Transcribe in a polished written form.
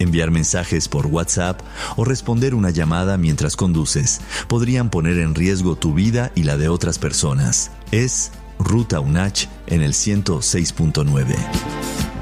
enviar mensajes por WhatsApp o responder una llamada mientras conduces podrían poner en riesgo tu vida y la de otras personas. Es Ruta UNACH en el 106.9.